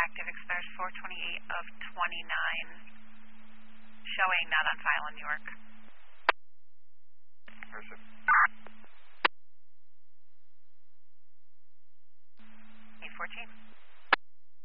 active, expires 4/28 of 29, showing not on file in New York. Mercy.